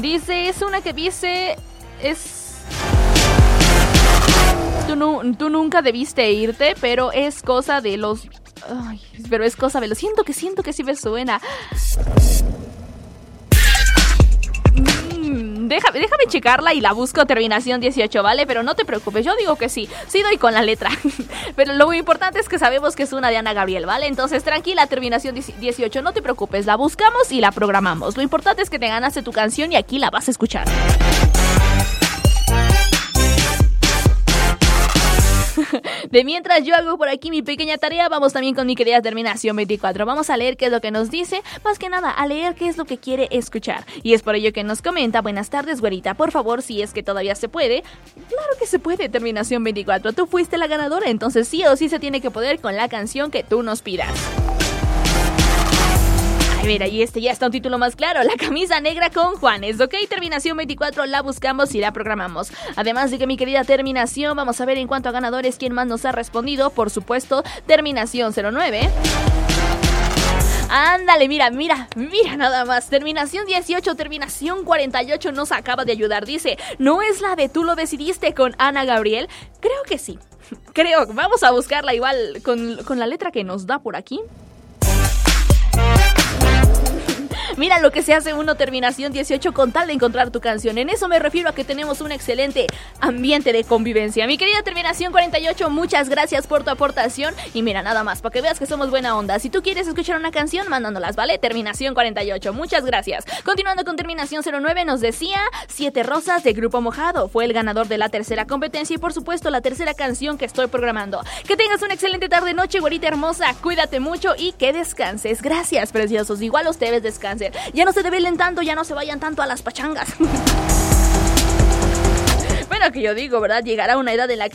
Dice, es una que dice, tú nunca debiste irte, pero es cosa de los... Ay, pero es cosa de los... Siento que sí me suena. Déjame checarla y la busco, terminación 18, ¿vale? Pero no te preocupes, yo digo que sí doy con la letra. Pero lo muy importante es que sabemos que es una de Ana Gabriel, ¿vale? Entonces tranquila, terminación 18, no te preocupes, la buscamos y la programamos. Lo importante es que te ganaste tu canción y aquí la vas a escuchar. De mientras yo hago por aquí mi pequeña tarea, vamos también con mi querida terminación 24. Vamos a leer qué es lo que nos dice, más que nada a leer qué es lo que quiere escuchar. Y es por ello que nos comenta: buenas tardes, güerita, por favor, si es que todavía se puede. Claro que se puede, terminación 24. Tú fuiste la ganadora, entonces sí o sí se tiene que poder con la canción que tú nos pidas. Mira, y ya está un título más claro: La camisa negra con Juanes. Ok, terminación 24, la buscamos y la programamos. Además de que, mi querida terminación, vamos a ver en cuanto a ganadores quién más nos ha respondido. Por supuesto, terminación 09. Ándale, mira nada más. Terminación 18, terminación 48 nos acaba de ayudar. Dice, ¿no es la de Tú lo decidiste con Ana Gabriel? Creo que sí. Vamos a buscarla igual con la letra que nos da por aquí. Mira lo que se hace uno, terminación 18, con tal de encontrar tu canción. En eso me refiero a que tenemos un excelente ambiente de convivencia. Mi querida terminación 48, muchas gracias por tu aportación. Y mira, nada más, para que veas que somos buena onda. Si tú quieres escuchar una canción, mandándolas, ¿vale? Terminación 48, muchas gracias. Continuando con terminación 09, nos decía: Siete Rosas de Grupo Mojado. Fue el ganador de la tercera competencia y por supuesto la tercera canción que estoy programando. Que tengas una excelente tarde, noche, güerita hermosa. Cuídate mucho y que descanses. Gracias, preciosos. Igual ustedes descansen. Ya no se develen tanto, ya no se vayan tanto a las pachangas. Bueno, que yo digo, ¿verdad? Llegará una edad en la que